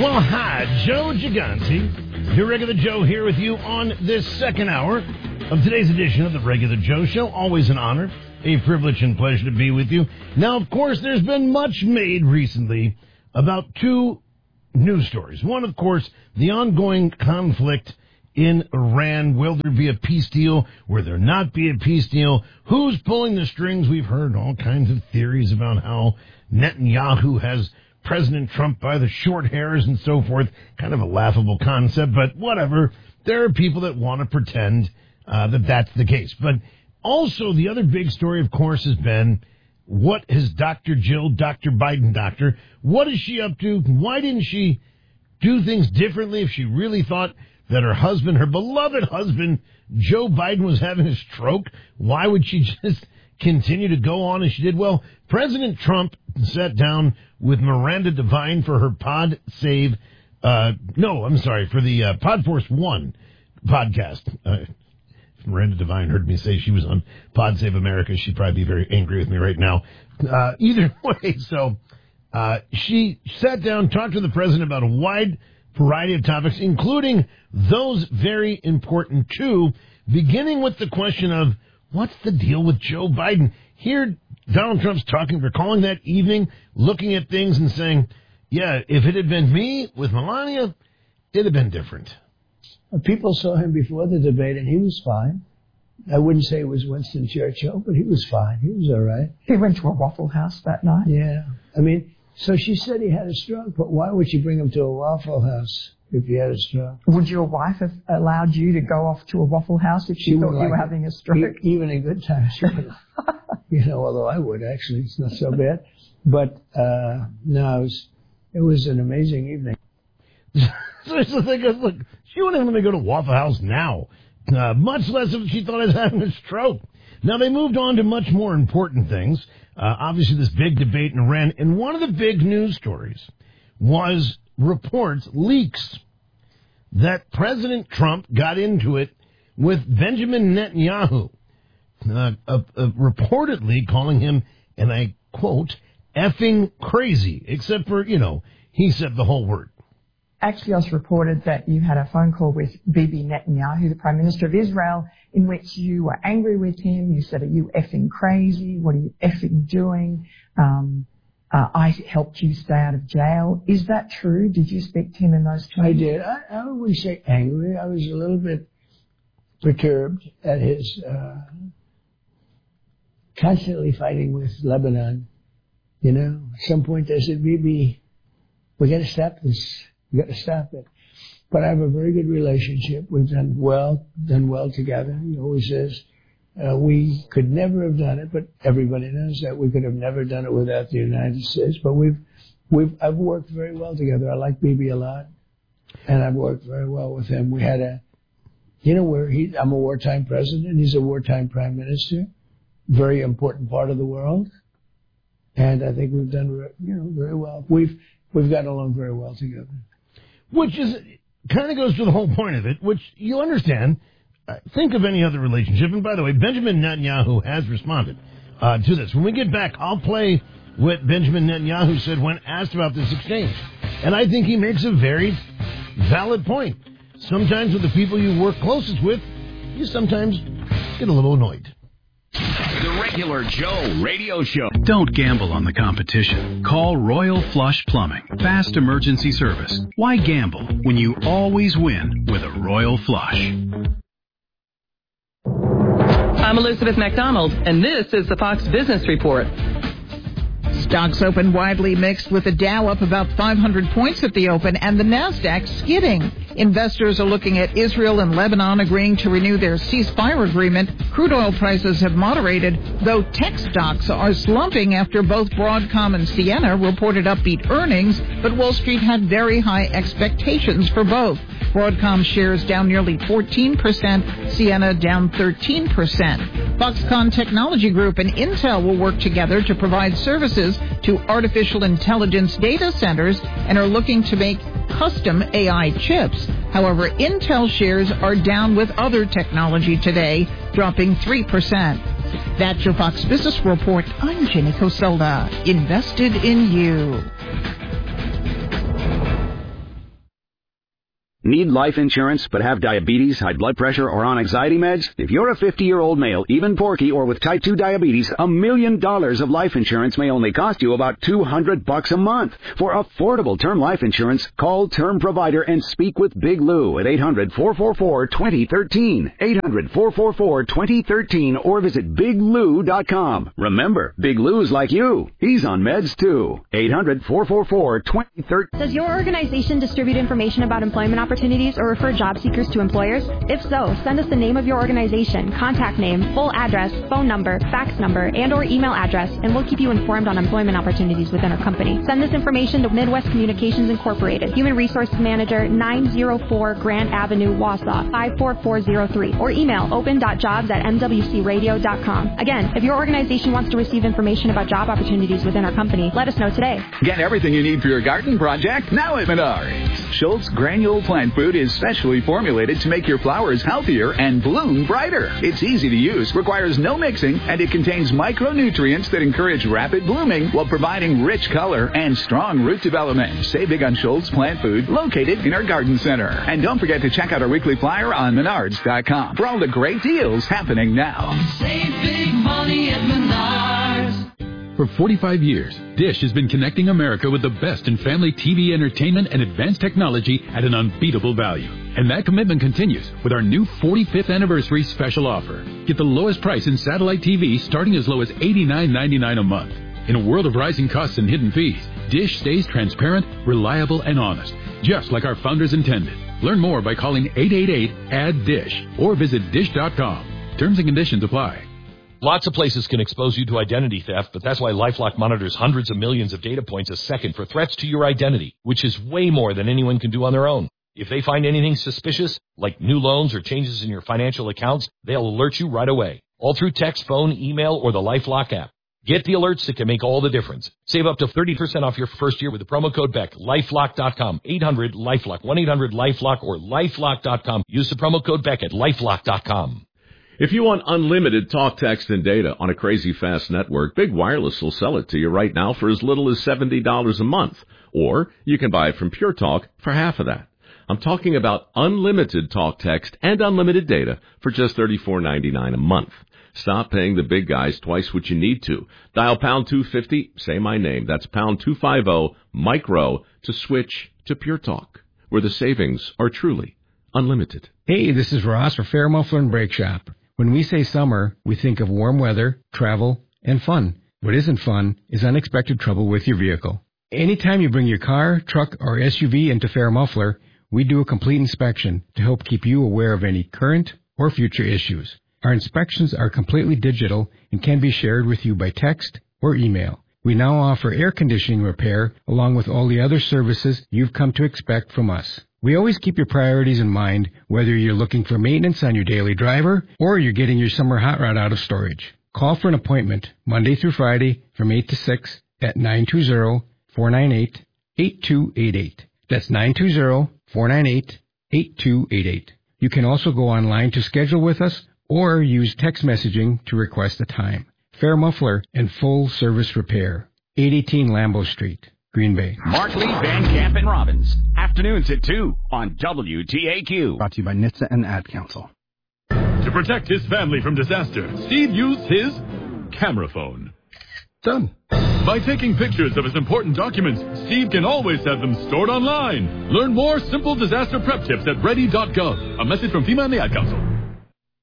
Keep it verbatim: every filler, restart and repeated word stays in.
Well, hi, Joe Gigante, your Regular Joe here with you on this second hour of today's edition of the Regular Joe Show. Always an honor, a privilege and pleasure to be with you. Now, of course, there's been much made recently about two news stories. One, of course, the ongoing conflict in Iran. Will there be a peace deal? Will there not be a peace deal? Who's pulling the strings? We've heard all kinds of theories about how Netanyahu has President Trump by the short hairs and so forth. Kind of a laughable concept, but whatever. There are people that want to pretend uh, that that's the case. But also the other big story, of course, has been what has Doctor Jill, Doctor Biden doctor, what is she up to? Why didn't she do things differently if she really thought that her husband, her beloved husband, Joe Biden, was having a stroke? Why would she just continue to go on as she did? Well, President Trump sat down with Miranda Devine for her Pod Save, uh, no, I'm sorry, for the uh, Podforce One podcast. Uh, if Miranda Devine heard me say she was on Pod Save America, she'd probably be very angry with me right now. Uh, either way, so uh, she sat down, talked to the president about a wide variety of topics, including those very important too, beginning with the question of what's the deal with Joe Biden? Here, Donald Trump's talking, recalling that evening, looking at things and saying, yeah, if it had been me with Melania, it'd have been different. People saw him before the debate, and he was fine. I wouldn't say it was Winston Churchill, but he was fine. He was all right. He went to a Waffle House that night. Yeah. I mean, so she said he had a stroke, but why would she bring him to a Waffle House if he had a stroke? Would your wife have allowed you to go off to a Waffle House if she, she thought you like were having a stroke? E- even in good times, she would. You know, although I would, actually. It's not so bad. But, uh, no, it was, it was an amazing evening. So the thing is, look, she wouldn't even let me go to Waffle House now, uh, much less if she thought I was having a stroke. Now, they moved on to much more important things. Uh, obviously, this big debate in Iran. And one of the big news stories was reports, leaks, that President Trump got into it with Benjamin Netanyahu, uh, uh, uh, reportedly calling him, and I quote, effing crazy, except for, you know, he said the whole word. Axios reported that you had a phone call with Bibi Netanyahu, the Prime Minister of Israel, in which you were angry with him. You said, are you effing crazy? What are you effing doing? Um, uh, I helped you stay out of jail. Is that true? Did you speak to him in those terms? I did. I, I wouldn't say angry. I was a little bit perturbed at his uh, constantly fighting with Lebanon. You know, at some point I said, Bibi, we got to stop this. We got to stop it. But I have a very good relationship. We've done well, done well together. He always says, uh, we could never have done it, but everybody knows that we could have never done it without the United States. But we've, we've, I've worked very well together. I like Bibi a lot, and I've worked very well with him. We had a, you know, where he, I'm a wartime president. He's a wartime prime minister. Very important part of the world. And I think we've done, you know, very well. We've, we've gotten along very well together. Which is, kind of goes to the whole point of it, which you understand. Uh, think of any other relationship. And by the way, Benjamin Netanyahu has responded uh, to this. When we get back, I'll play what Benjamin Netanyahu said when asked about this exchange. And I think he makes a very valid point. Sometimes with the people you work closest with, you sometimes get a little annoyed. The Regular Joe Radio Show. Don't gamble on the competition. Call Royal Flush Plumbing. Fast emergency service. Why gamble when you always win with a Royal Flush? I'm Elizabeth McDonald, and this is the Fox Business Report. Stocks open widely mixed, with the Dow up about five hundred points at the open and the Nasdaq skidding. Investors are looking at Israel and Lebanon agreeing to renew their ceasefire agreement. Crude oil prices have moderated, though tech stocks are slumping after both Broadcom and Ciena reported upbeat earnings, but Wall Street had very high expectations for both. Broadcom shares down nearly fourteen percent, Ciena down thirteen percent. Foxconn Technology Group and Intel will work together to provide services to artificial intelligence data centers and are looking to make custom A I chips. However, Intel shares are down with other technology today, dropping three percent. That's your Fox Business Report. I'm Jenny Coselda. Invested in you. Need life insurance but have diabetes, high blood pressure, or on anxiety meds? If you're a fifty-year-old male, even porky, or with type two diabetes, a million dollars of life insurance may only cost you about two hundred bucks a month. For affordable term life insurance, call Term Provider and speak with Big Lou at eight hundred, four four four, two zero one three, eight hundred, four four four, two zero one three, or visit big lou dot com. Remember, Big Lou's like you. He's on meds too. eight hundred, four four four, two zero one three. Does your organization distribute information about employment opportunities or refer job seekers to employers? If so, send us the name of your organization, contact name, full address, phone number, fax number, and or email address, and we'll keep you informed on employment opportunities within our company. Send this information to Midwest Communications Incorporated, Human Resources Manager, nine oh four Grant Avenue, Wausau, five four four zero three, or email open dot jobs at m w c radio dot com. Again, if your organization wants to receive information about job opportunities within our company, let us know today. Get everything you need for your garden project now at Menards. Schultz Granule Plant Food is specially formulated to make your flowers healthier and bloom brighter. It's easy to use, requires no mixing, and it contains micronutrients that encourage rapid blooming while providing rich color and strong root development. Save big on Schultz Plant Food, located in our garden center. And don't forget to check out our weekly flyer on menards dot com for all the great deals happening now. Save big money at Menards. For forty-five years, Dish has been connecting America with the best in family T V entertainment and advanced technology at an unbeatable value. And that commitment continues with our new forty-fifth anniversary special offer. Get the lowest price in satellite T V starting as low as eighty-nine ninety-nine a month. In a world of rising costs and hidden fees, Dish stays transparent, reliable, and honest, just like our founders intended. Learn more by calling eight eight eight, A D D D I S H or visit dish dot com. Terms and conditions apply. Lots of places can expose you to identity theft, but that's why LifeLock monitors hundreds of millions of data points a second for threats to your identity, which is way more than anyone can do on their own. If they find anything suspicious, like new loans or changes in your financial accounts, they'll alert you right away, all through text, phone, email, or the LifeLock app. Get the alerts that can make all the difference. Save up to thirty percent off your first year with the promo code Beck. lifelock dot com, eight hundred LifeLock, one eight hundred LifeLock, or lifelock dot com. Use the promo code Beck at lifelock dot com. If you want unlimited talk, text, and data on a crazy fast network, Big Wireless will sell it to you right now for as little as seventy dollars a month. Or you can buy it from Pure Talk for half of that. I'm talking about unlimited talk, text, and unlimited data for just thirty-four ninety-nine a month. Stop paying the big guys twice what you need to. Dial pound two fifty, say my name. That's pound two fifty, micro, to switch to Pure Talk, where the savings are truly unlimited. Hey, this is Ross for Fair Muffler and Brake Shop. When we say summer, we think of warm weather, travel, and fun. What isn't fun is unexpected trouble with your vehicle. Anytime you bring your car, truck, or S U V into Fair Muffler, we do a complete inspection to help keep you aware of any current or future issues. Our inspections are completely digital and can be shared with you by text or email. We now offer air conditioning repair along with all the other services you've come to expect from us. We always keep your priorities in mind, whether you're looking for maintenance on your daily driver or you're getting your summer hot rod out of storage. Call for an appointment Monday through Friday from eight to six at nine two zero, four nine eight, eight two eight eight. That's nine two zero, four nine eight, eight two eight eight. You can also go online to schedule with us or use text messaging to request a time. Fair Muffler and Full Service Repair, eight eighteen Lambeau Street, Green Bay. Markley, Van Camp, and Robbins. Afternoons at two on W T A Q. Brought to you by N H T S A and Ad Council. To protect his family from disaster, Steve used his camera phone. Done. By taking pictures of his important documents, Steve can always have them stored online. Learn more simple disaster prep tips at ready dot gov. A message from FEMA and the Ad Council.